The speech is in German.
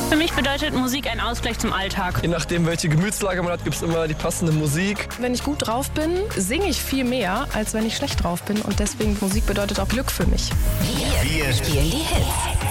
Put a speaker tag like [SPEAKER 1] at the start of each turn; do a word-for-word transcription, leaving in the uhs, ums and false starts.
[SPEAKER 1] Für mich bedeutet Musik ein Ausgleich zum Alltag.
[SPEAKER 2] Je nachdem, welche Gemütslage man hat, gibt es immer die passende Musik.
[SPEAKER 3] Wenn ich gut drauf bin, singe ich viel mehr, als wenn ich schlecht drauf bin. Und deswegen Musik bedeutet auch Glück für mich.
[SPEAKER 4] Wir, wir spielen die Hits.